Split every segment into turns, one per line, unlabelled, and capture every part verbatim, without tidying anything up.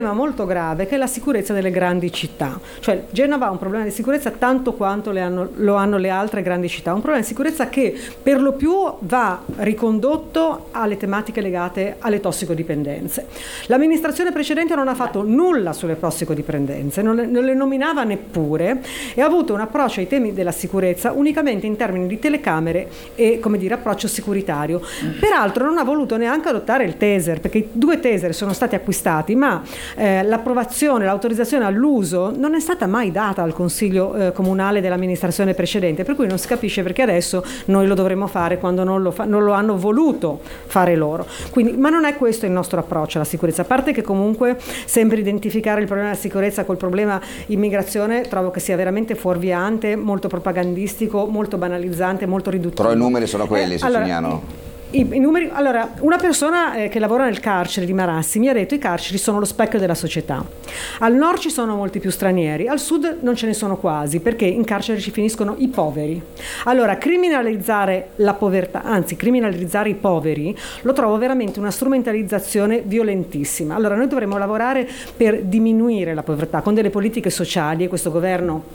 molto grave che è la sicurezza delle grandi città. Cioè Genova ha un problema di sicurezza tanto quanto le hanno, lo hanno le altre grandi città, un problema di sicurezza che per lo più va ricondotto alle tematiche legate alle tossicodipendenze. L'amministrazione precedente non ha fatto nulla sulle tossicodipendenze, non le, non le nominava neppure e ha avuto un approccio ai temi della sicurezza unicamente in termini di telecamere e, come dire, approccio securitario. Peraltro non ha voluto neanche adottare il taser, perché i due taser sono stati acquistati, ma Eh, l'approvazione, l'autorizzazione all'uso non è stata mai data al Consiglio eh, Comunale dell'amministrazione precedente, per cui non si capisce perché adesso noi lo dovremmo fare quando non lo, fa- non lo hanno voluto fare loro. Quindi, ma non è questo il nostro approccio alla sicurezza, a parte che comunque sempre identificare il problema della sicurezza col problema immigrazione trovo che sia veramente fuorviante, molto propagandistico, molto banalizzante, molto riduttivo.
Però i numeri sono quelli,
eh,
Siciliano.
allora, I, i numeri, allora, una persona eh, che lavora nel carcere di Marassi mi ha detto: i carceri sono lo specchio della società. Al nord ci sono molti più stranieri, al sud non ce ne sono quasi, perché in carcere ci finiscono i poveri. Allora, criminalizzare la povertà, anzi criminalizzare i poveri, lo trovo veramente una strumentalizzazione violentissima. Allora, noi dovremmo lavorare per diminuire la povertà con delle politiche sociali, e questo governo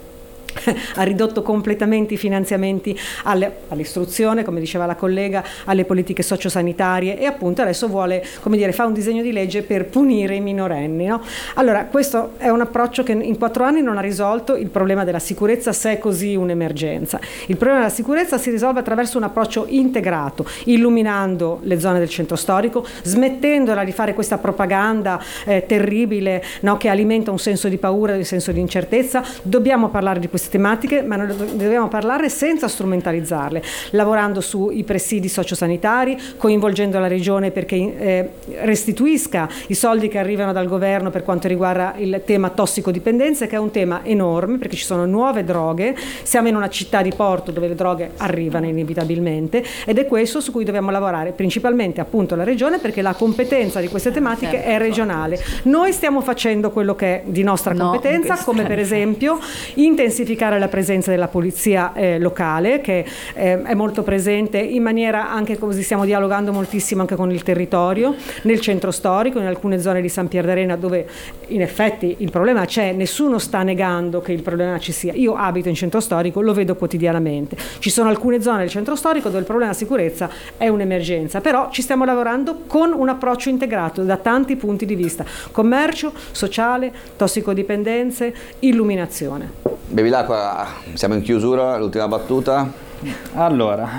ha ridotto completamente i finanziamenti alle, all'istruzione, come diceva la collega, alle politiche sociosanitarie, e appunto adesso vuole, come dire, fa un disegno di legge per punire i minorenni, no? Allora, questo è un approccio che in quattro anni non ha risolto il problema della sicurezza, se è così un'emergenza. Il problema della sicurezza si risolve attraverso un approccio integrato, illuminando le zone del centro storico, smettendola di fare questa propaganda eh, terribile, no, che alimenta un senso di paura, un senso di incertezza. Dobbiamo parlare di queste tematiche, ma noi dobbiamo parlarne senza strumentalizzarle, lavorando sui presidi sociosanitari, coinvolgendo la regione perché eh, restituisca i soldi che arrivano dal governo per quanto riguarda il tema tossicodipendenze, che è un tema enorme perché ci sono nuove droghe, siamo in una città di porto dove le droghe arrivano inevitabilmente, ed è questo su cui dobbiamo lavorare, principalmente appunto la regione, perché la competenza di queste tematiche è regionale. Noi stiamo facendo quello che è di nostra competenza, no, come per esempio intensificare la presenza della polizia eh, locale, che eh, è molto presente in maniera anche, così stiamo dialogando moltissimo anche con il territorio, nel centro storico, in alcune zone di San Pier d'Arena dove in effetti il problema c'è, nessuno sta negando che il problema ci sia. Io abito in centro storico, lo vedo quotidianamente. Ci sono alcune zone del centro storico dove il problema sicurezza è un'emergenza, però ci stiamo lavorando con un approccio integrato da tanti punti di vista: commercio, sociale, tossicodipendenze, illuminazione.
Bevilacqua, siamo in chiusura, l'ultima battuta.
Allora,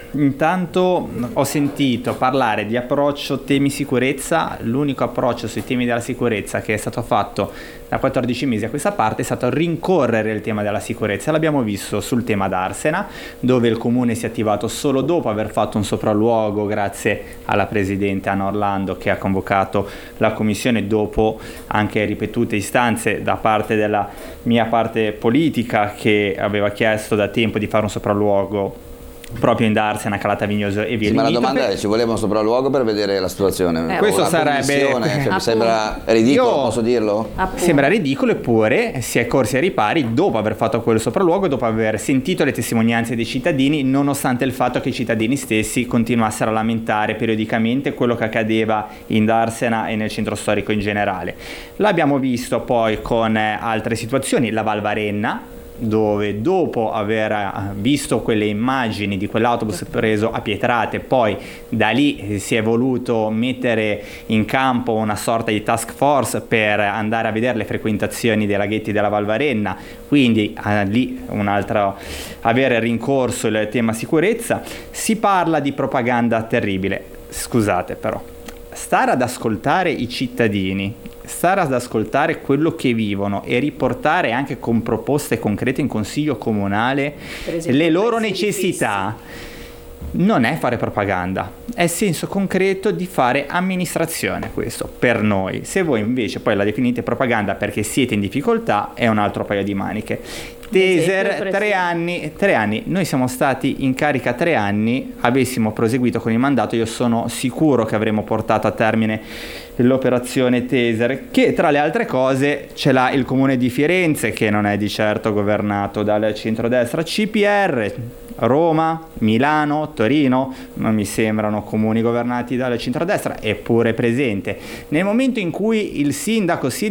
intanto ho sentito parlare di approccio temi sicurezza. L'unico approccio sui temi della sicurezza che è stato fatto da quattordici mesi a questa parte è stato rincorrere il tema della sicurezza. L'abbiamo visto sul tema d'Arsena, dove il comune si è attivato solo dopo aver fatto un sopralluogo grazie alla presidente Anna Orlando, che ha convocato la commissione dopo anche ripetute istanze da parte della mia parte politica, che aveva chiesto da tempo di fare un sopralluogo proprio in Darsena, Calata Vignoso e via
sì, ma la domanda
per...
è: ci voleva un sopralluogo per vedere la situazione?
Eh, questo sarebbe,
cioè, mi sembra ridicolo. Io... posso dirlo?
Appunto. Sembra ridicolo, eppure si è corsi ai ripari dopo aver fatto quel sopralluogo, dopo aver sentito le testimonianze dei cittadini, nonostante il fatto che i cittadini stessi continuassero a lamentare periodicamente quello che accadeva in Darsena e nel centro storico in generale. L'abbiamo visto poi con altre situazioni, la Val Varenna, dove dopo aver visto quelle immagini di quell'autobus preso a pietrate, poi da lì si è voluto mettere in campo una sorta di task force per andare a vedere le frequentazioni dei laghetti della Val Varenna, quindi eh, lì un altro avere rincorso il tema sicurezza. Si parla di propaganda terribile. Scusate, però stare ad ascoltare i cittadini, stare ad ascoltare quello che vivono e riportare anche con proposte concrete in consiglio comunale le loro necessità non è fare propaganda, è senso concreto di fare amministrazione. Questo per noi. Se voi invece poi la definite propaganda perché siete in difficoltà, è un altro paio di maniche. Taser, tre anni, tre anni, noi siamo stati in carica tre anni, avessimo proseguito con il mandato, io sono sicuro che avremmo portato a termine l'operazione Taser, che tra le altre cose ce l'ha il comune di Firenze, che non è di certo governato dal centrodestra. C P R, Roma, Milano, Torino, non mi sembrano comuni governati dal centrodestra, eppure presente. Nel momento in cui il sindaco si